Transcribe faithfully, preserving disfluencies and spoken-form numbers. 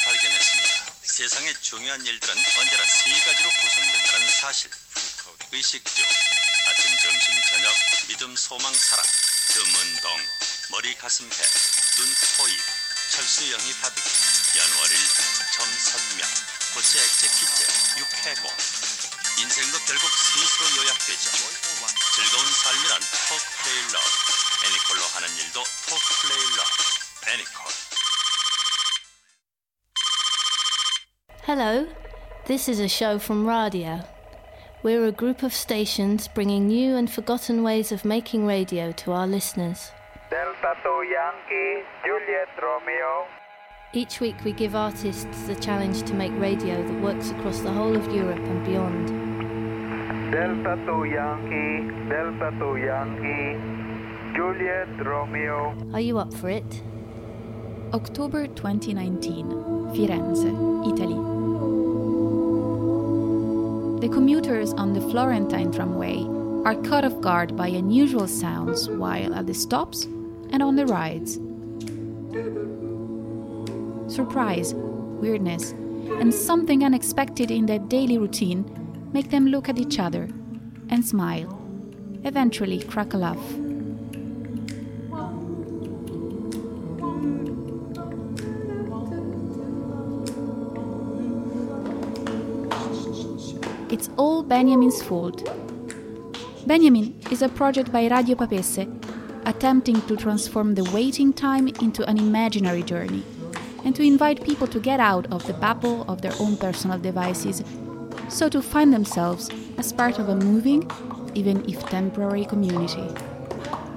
발견했습니다. 세상의 중요한 일들은 언제나 세 가지로 구성된다는 사실. 의식주, 아침, 점심, 저녁, 믿음, 소망, 사랑, 금운동, 머리, 가슴, 배, 눈, 코, 입, 철수, 영희, 바둑이, 연월일, 점선명, 고체, 액체, 기체, 육해고. 인생도 결국 셋으로 요약되죠. 즐거운 삶이란 토크플레이 러브. 애니콜로 하는 일도 토크플레이 러브. 애니콜. Hello, this is a show from Radio. We're a group of stations bringing new and forgotten ways of making radio to our listeners. Delta two Yankee, Juliet Romeo. Each week we give artists the challenge to make radio that works across the whole of Europe and beyond. Delta two Yankee, Delta two Yankee, Juliet Romeo. Are you up for it? October twenty nineteen, Firenze, Italy. The commuters on the Florentine tramway are caught off guard by unusual sounds while at the stops and on the rides. Surprise, weirdness, and something unexpected in their daily routine make them look at each other and smile, eventually crack a laugh. It's all Benjamin's fault. Benjamin is a project by Radio Papesse, attempting to transform the waiting time into an imaginary journey, and to invite people to get out of the babble of their own personal devices, so to find themselves as part of a moving, even if temporary, community.